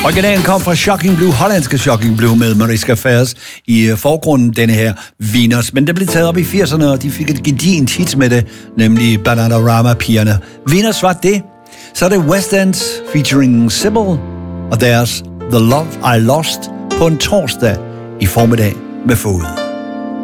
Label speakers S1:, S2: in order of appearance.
S1: Originalen kom fra Shocking Blue, hollandske Shocking Blue med Mariska Ferris i forgrunden, denne her Venus. Men det blev taget op i 80'erne, og de fik et gedigent hit med det, nemlig Bananarama-pigerne. Venus var det. Så er det West End featuring Sybil og deres The Love I Lost på en torsdag i formiddag med fod.